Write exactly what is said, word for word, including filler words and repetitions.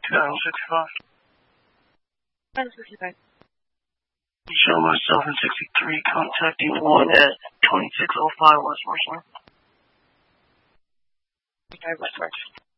two thousand sixty-five. two thousand sixty-five. Show myself in sixty-three, contacting one at twenty-six oh five West Marshall. Okay, West Marshall.